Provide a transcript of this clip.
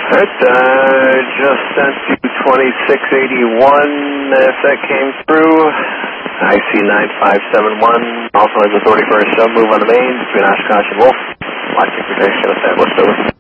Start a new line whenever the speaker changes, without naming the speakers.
Alright, just sent you 2681, if that came through. IC 9571, also has authority for a sub move on the main between Oshkosh and Wolf. Watching protection if that looks over.